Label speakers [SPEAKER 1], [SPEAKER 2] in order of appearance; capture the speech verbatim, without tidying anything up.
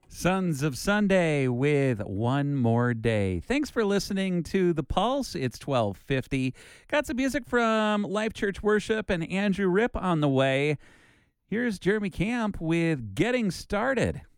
[SPEAKER 1] Sons of Sunday with One More Day. Thanks for listening to The Pulse. It's twelve fifty. Got some music from Life Church Worship and Andrew Ripp on the way. Here's Jeremy Camp with Getting Started.